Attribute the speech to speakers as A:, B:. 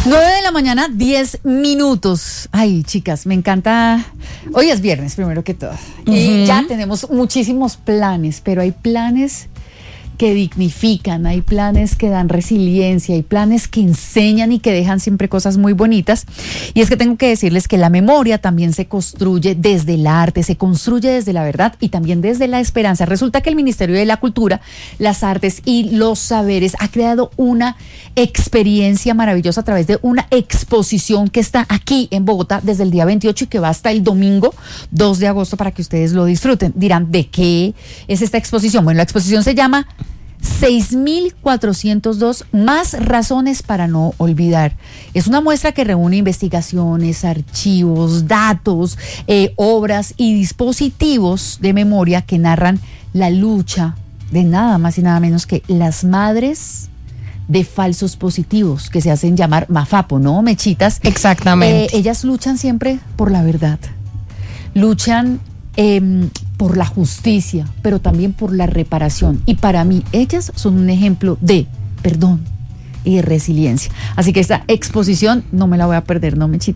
A: 9 de la mañana, 10 minutos. Ay, chicas, me encanta. Hoy es viernes, primero que todo. Y ya tenemos muchísimos planes, pero hay planes que dignifican, hay planes que dan resiliencia, hay planes que enseñan y que dejan siempre cosas muy bonitas. Y es que tengo que decirles que la memoria también se construye desde el arte, se construye desde la verdad y también desde la esperanza. Resulta que el Ministerio de la Cultura, las Artes y los Saberes ha creado una experiencia maravillosa a través de una exposición que está aquí en Bogotá desde el día 28 y que va hasta el domingo 2 de agosto para que ustedes lo disfruten. Dirán, ¿de qué es esta exposición? Bueno, la exposición se llama 6.402 más razones para no olvidar. Es una muestra que reúne investigaciones, archivos, datos, obras y dispositivos de memoria que narran la lucha de nada más y nada menos que las madres de falsos positivos, que se hacen llamar MAFAPO, ¿no, Mechitas?
B: Exactamente.
A: Ellas luchan siempre por la verdad, luchan por la justicia, pero también por la reparación. Y para mí, ellas son un ejemplo de perdón y de resiliencia. Así que esta exposición no me la voy a perder, no, Mechita.